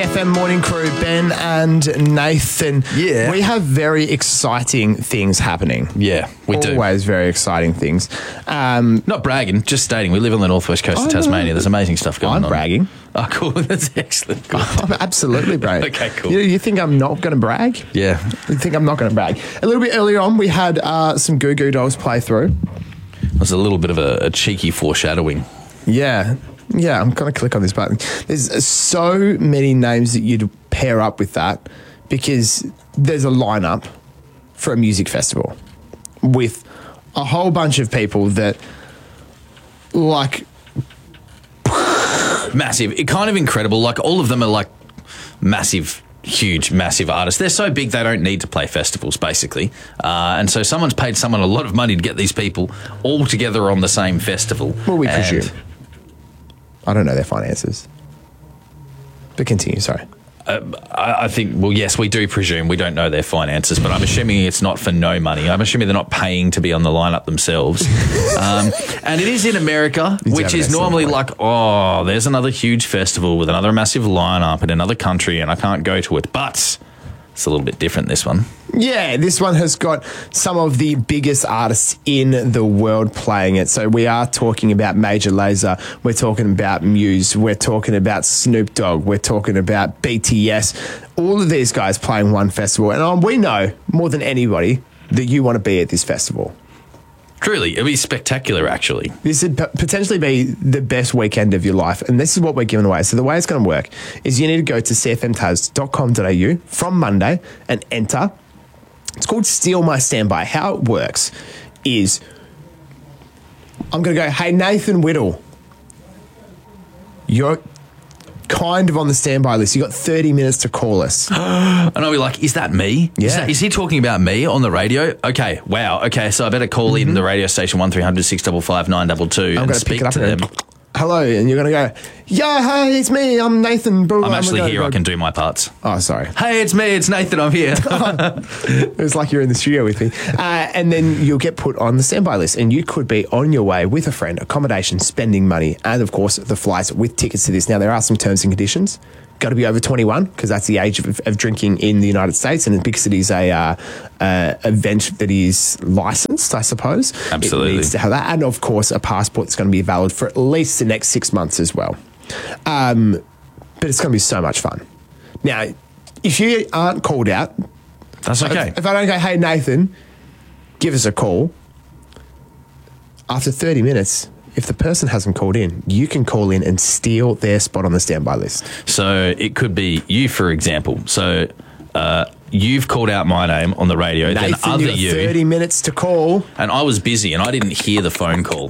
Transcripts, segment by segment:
FM Morning Crew, Ben and Nathan. Yeah. We have very exciting things happening. Yeah, we do. Always very exciting things. Not bragging, just stating. We live on the northwest coast of Tasmania. There's amazing stuff going on. I'm bragging. Oh, cool. That's excellent. Good. I'm absolutely bragging. Okay, cool. You think I'm not going to brag? Yeah. You think I'm not going to brag? A little bit earlier on, we had some Goo Goo Dolls play through. There's a little bit of a cheeky foreshadowing. Yeah. Yeah, I'm going to click on this button. There's so many names that you'd pair up with that because there's a lineup for a music festival with a whole bunch of people that, like... Massive. Kind of incredible. Like, all of them are, like, massive, huge, massive artists. They're so big they don't need to play festivals, basically. And so someone's paid someone a lot of money to get these people all together on the same festival. Well, we presume. I don't know their finances. But continue, sorry. I think, well, yes, we do presume. We don't know their finances, but I'm assuming it's not for no money. I'm assuming they're not paying to be on the lineup themselves. And it is in America, which is normally like, oh, there's another huge festival with another massive lineup in another country and I can't go to it. But it's a little bit different, this one. Yeah, this one has got some of the biggest artists in the world playing it. So we are talking about Major Lazer, we're talking about Muse, we're talking about Snoop Dogg, we're talking about BTS. All of these guys playing one festival. And we know more than anybody that you want to be at this festival. Truly, it'd be spectacular, actually. This would potentially be the best weekend of your life. And this is what we're giving away. So the way it's going to work is you need to go to cfmtaz.com.au from Monday and enter. It's called Steal My Standby. How it works is I'm going to go, hey, Nathan Whittle, you're kind of on the standby list. You got 30 minutes to call us. And I'll be like, is that me? Yeah. Is he talking about me on the radio? Okay, wow. Okay, so I better call in the radio station 1300 655 922 and speak to them. Hello, and you're going to go, yeah, hey, it's me, I'm Nathan. Bro, I'm actually here, I can do my parts. Oh, sorry. Hey, it's me, it's Nathan, I'm here. It was like you're in the studio with me. And then you'll get put on the standby list and you could be on your way with a friend, accommodation, spending money, and of course the flights with tickets to this. Now, there are some terms and conditions. Got to be over 21 because that's the age of drinking in the United States, and because it is a event that is licensed, I suppose. Absolutely. It needs to have that, and of course a passport that's going to be valid for at least the next 6 months as well. But it's going to be so much fun. Now, if you aren't called out, that's okay. If I don't go, hey Nathan, give us a call. After 30 minutes. If the person hasn't called in, you can call in and steal their spot on the standby list. So it could be you, for example. So you've called out my name on the radio. Nathan, then other you. 30 minutes to call. And I was busy and I didn't hear the phone call.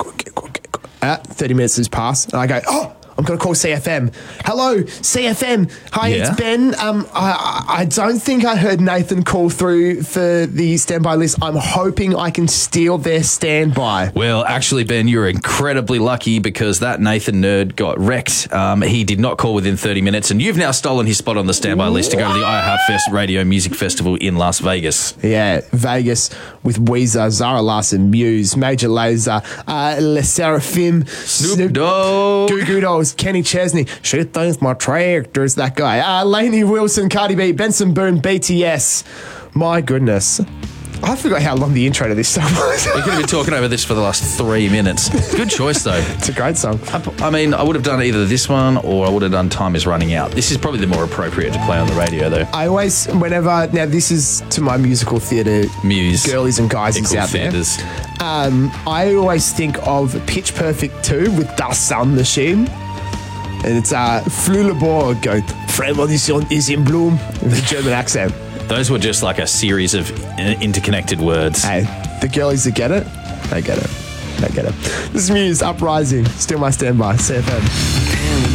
30 minutes has passed. And I go, oh, I'm going to call CFM. Hello, CFM. Hi, Yeah. it's Ben. I don't think I heard Nathan call through for the standby list. I'm hoping I can steal their standby. Well, actually, Ben, you're incredibly lucky because that Nathan nerd got wrecked. He did not call within 30 minutes, and you've now stolen his spot on the standby list to go to the iHeartFest Radio Music Festival in Las Vegas. Yeah, Vegas with Weezer, Zara Larsson, Muse, Major Lazer, Le Seraphim, Snoop Dogg, Goo Goo Dolls, Kenny Chesney, she thinks my tractor's that guy. Lainey Wilson, Cardi B, Benson Boone, BTS. My goodness. I forgot how long the intro to this song was. We could have been talking over this for the last 3 minutes. Good choice, though. It's a great song. I mean, I would have done either this one or I would have done Time Is Running Out. This is probably the more appropriate to play on the radio, though. I always, now this is to my musical theatre Muse. girlies and guys out theaters. there. I always think of Pitch Perfect 2 with Das Soundmachine. And it's Flou le Borg, Frémonition is in bloom, with a German accent. Those were just like a series of interconnected words. Hey, the girlies that get it, they get it. They get it. This is Muse, Uprising, Still My Standby, CFM.